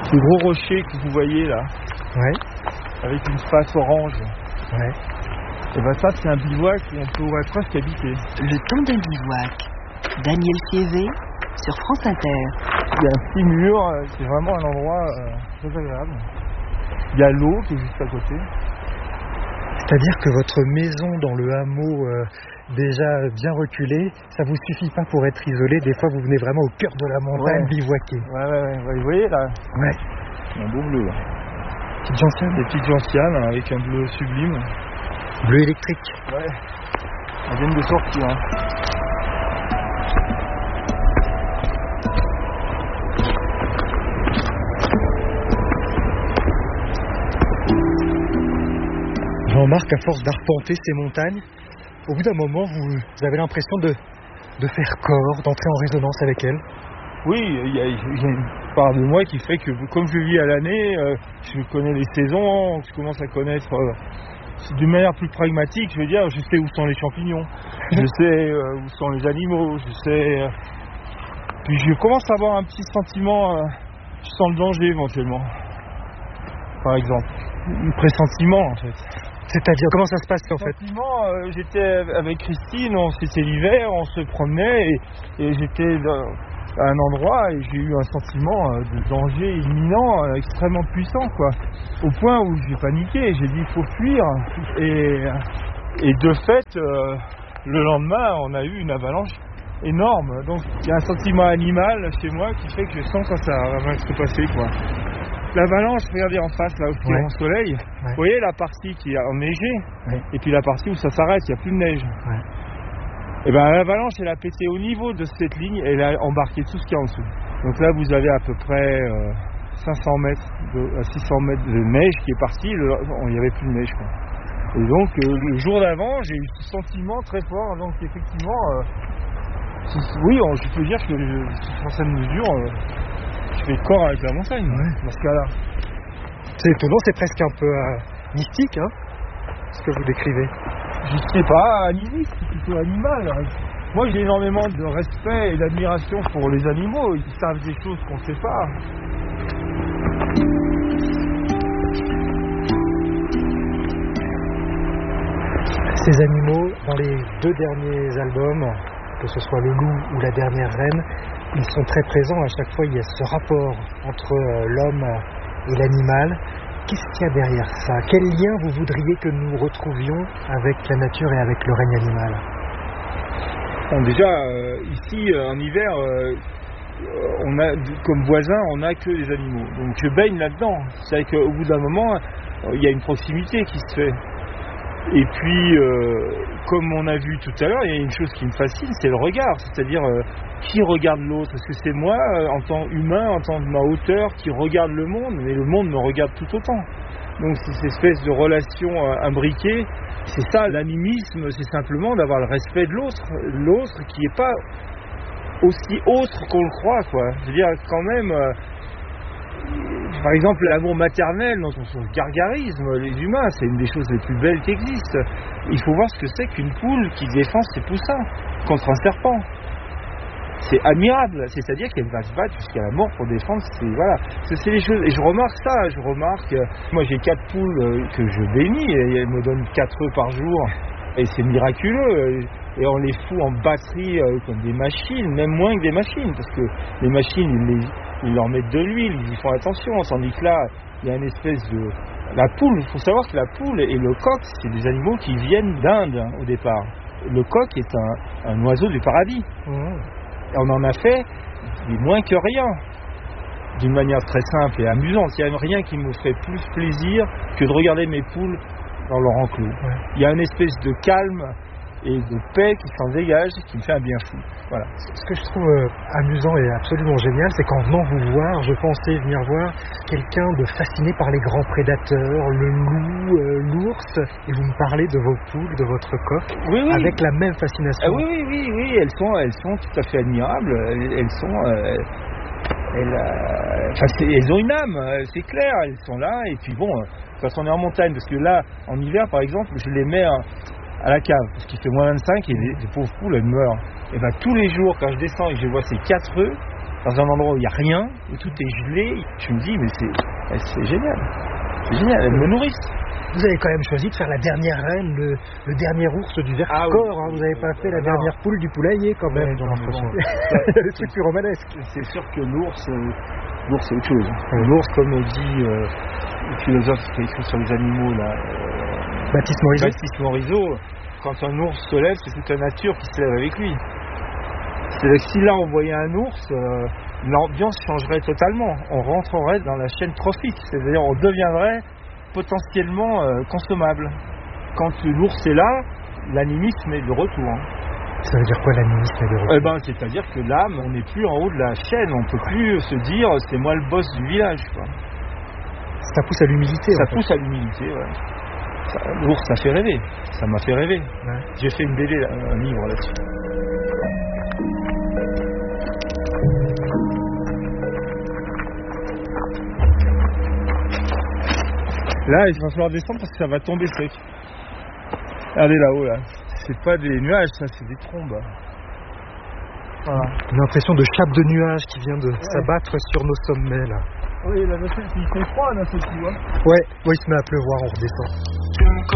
Ces gros rochers que vous voyez là, Ouais. avec une face orange. Ouais. Et ben ça, c'est un bivouac où on pourrait presque habiter. Le temps d'un bivouac. Daniel Fievé sur France Inter. Il y a un petit mur, c'est vraiment un endroit très agréable. Il y a l'eau qui est juste à côté. C'est-à-dire que votre maison dans le hameau déjà bien reculé, ça vous suffit pas pour être isolé. Des fois, vous venez vraiment au cœur de la montagne bivouaquer. Ouais. Vous voyez là, Ouais. un beau bleu là. Petite gentiane. Des petites gentianes avec un bleu sublime. Bleu électrique. Ouais. Elles viennent de sortir. Hein. Jean-Marc, à force d'arpenter ces montagnes, au bout d'un moment, vous avez l'impression de faire corps, d'entrer en résonance avec elles. Oui, il y a une part de moi qui fait que, comme je vis à l'année, je connais les saisons, je commence à connaître d'une manière plus pragmatique, je veux dire, je sais où sont les champignons, je sais où sont les animaux, je sais... Puis je commence à avoir un petit sentiment, je sens le danger éventuellement, par exemple. Un pressentiment en fait. C'est-à-dire, comment ça se passe en fait? J'étais avec Christine, c'était l'hiver, on se promenait et j'étais à un endroit et j'ai eu un sentiment de danger imminent, extrêmement puissant quoi. Au point où j'ai paniqué, j'ai dit il faut fuir et de fait le lendemain on a eu une avalanche énorme. Donc il y a un sentiment animal chez moi qui fait que je sens quand ça va se passer quoi. L'avalanche, regardez en face, là où il y a le soleil. Vous voyez la partie qui est enneigée, et puis la partie où ça s'arrête, il n'y a plus de neige. Et bien l'avalanche, elle a pété au niveau de cette ligne, et elle a embarqué tout ce qu'il y a en dessous. Donc là, vous avez à peu près 500 mètres à 600 mètres de neige qui est partie, il n'y avait plus de neige. Quoi. Et donc, le jour d'avant, j'ai eu ce sentiment très fort, donc effectivement, oui, je peux dire que sur cette mesure... je fais corps avec la montagne, dans ce cas-là. C'est étonnant, c'est presque un peu mystique, hein, ce que vous décrivez. Je sais pas, animiste, c'est plutôt animal. Moi, j'ai énormément de respect et d'admiration pour les animaux. Ils savent des choses qu'on ne sait pas. Ces animaux, dans les 2 derniers albums, que ce soit Le Loup ou La Dernière Reine, ils sont très présents. À chaque fois, il y a ce rapport entre l'homme et l'animal. Qu'est-ce qu'il y a derrière ça? Quel lien vous voudriez que nous retrouvions avec la nature et avec le règne animal? Bon, déjà, ici, en hiver, on a, comme voisin, on n'a que les animaux. Donc je baigne là-dedans. C'est vrai qu'au bout d'un moment, il y a une proximité qui se fait. Et puis, comme on a vu tout à l'heure, il y a une chose qui me fascine, c'est le regard. C'est-à-dire, qui regarde l'autre? Est-ce que c'est moi, en tant qu'humain, en tant que ma hauteur, qui regarde le monde? Mais le monde me regarde tout autant. Donc, c'est cette espèce de relation imbriquée. C'est ça, l'animisme, c'est simplement d'avoir le respect de l'autre. L'autre qui n'est pas aussi autre qu'on le croit, quoi. Je veux dire, quand même... Par exemple, l'amour maternel dans son gargarisme, les humains, c'est une des choses les plus belles qui existent. Il faut voir ce que c'est qu'une poule qui défend ses poussins contre un serpent. C'est admirable, c'est-à-dire qu'elle va se battre jusqu'à la mort pour défendre voilà. C'est les choses, et je remarque ça, moi j'ai 4 poules que je bénis, et elles me donnent 4 œufs par jour, et c'est miraculeux, et on les fout en batterie comme des machines, même moins que des machines, parce que les machines, ils leur mettent de l'huile, ils y font attention, tandis que là, il y a une espèce de... La poule, il faut savoir que la poule et le coq, c'est des animaux qui viennent d'Inde au départ. Le coq est un oiseau du paradis. Et on en a fait moins que rien, d'une manière très simple et amusante. Il n'y a rien qui me ferait plus plaisir que de regarder mes poules dans leur enclos. Il y a une espèce de calme et de paix qui s'en dégage, qui me fait un bien fou. Voilà. Ce que je trouve amusant et absolument génial, c'est qu'en venant vous voir, je pensais venir voir quelqu'un de fasciné par les grands prédateurs, le loup, l'ours, et vous me parlez de vos poules, de votre coq, avec la même fascination. Oui, elles sont tout à fait admirables. Elles ont une âme, c'est clair, elles sont là, et puis bon, quand on est en montagne, parce que là, en hiver par exemple, je les mets à la cave, parce qu'il fait moins 25 et les pauvres poules elles meurent. Et bien tous les jours quand je descends et que je vois ces 4 œufs, dans un endroit où il n'y a rien, où tout est gelé. Je me dis, mais c'est génial. C'est génial, elles me nourrissent. Vous avez quand même choisi de faire la dernière reine, le dernier ours du Vercors. Oui. Vous n'avez pas fait la dernière poule du poulailler quand même. Dans le truc plus romanesque. C'est sûr que l'ours c'est autre chose. L'ours, comme dit le philosophe qui a écrit sur les animaux, là, Baptiste Morisot, quand un ours se lève, c'est toute la nature qui se lève avec lui. C'est-à-dire que si là on voyait un ours, l'ambiance changerait totalement. On rentrerait dans la chaîne trophique, c'est-à-dire on deviendrait potentiellement consommable. Quand l'ours est là, l'animisme est de retour. Ça veut dire quoi l'animisme est de retour? C'est-à-dire que l'âme, on n'est plus en haut de la chaîne, on ne peut plus se dire c'est moi le boss du village. Quoi. Ça pousse à l'humilité. Ça pousse à l'humilité, ouais. L'ours, ça fait rêver. Ça m'a fait rêver. Ouais. J'ai fait une BD, un livre là-dessus. Là, il va falloir descendre parce que ça va tomber sec. Regardez là-haut, là. C'est pas des nuages, ça, c'est des trombes. Voilà. Une impression de chape de nuages qui vient de s'abattre sur nos sommets, là. Oui, là, il fait froid, là, ce coup, hein. Ouais, il se met à pleuvoir, on redescend.